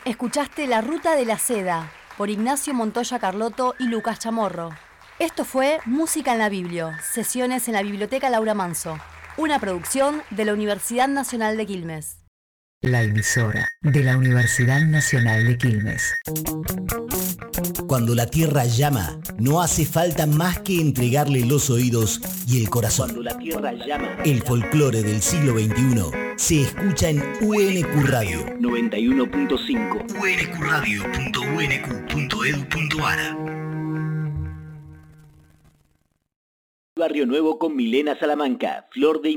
Escuchaste La Ruta de la Seda por Ignacio Montoya Carlotto y Lucas Chamorro. Esto fue Música en la Biblio, sesiones en la Biblioteca Laura Manso, una producción de la Universidad Nacional de Quilmes. La emisora de la Universidad Nacional de Quilmes. Cuando la tierra llama, no hace falta más que entregarle los oídos y el corazón. Cuando la tierra llama, el folclore del siglo XXI se escucha en UNQ Radio 91.5. unqradio.unq.edu.ar. Barrio Nuevo con Milena Salamanca, Flor de